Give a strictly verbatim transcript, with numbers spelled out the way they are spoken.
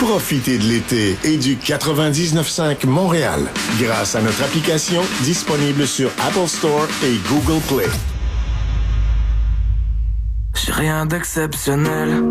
Profitez de l'été et du quatre-vingt-dix-neuf cinq Montréal grâce à notre application disponible sur Apple Store et Google Play. J'ai rien d'exceptionnel,